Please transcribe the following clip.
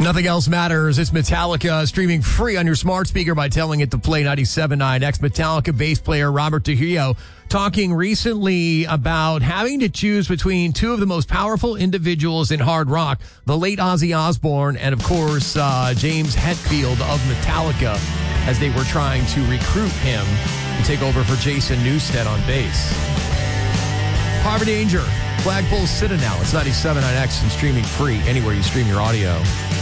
Nothing else matters. It's Metallica, streaming free on your smart speaker by telling it to play 97.9. Ex-Metallica bass player Robert Trujillo talking recently about having to choose between two of the most powerful individuals in hard rock, the late Ozzy Osbourne and, of course, James Hetfield of Metallica, as they were trying to recruit him to take over for Jason Newsted on bass. Harvey Danger, Flagpole Citadel. It's 97.9 X and streaming free anywhere you stream your audio.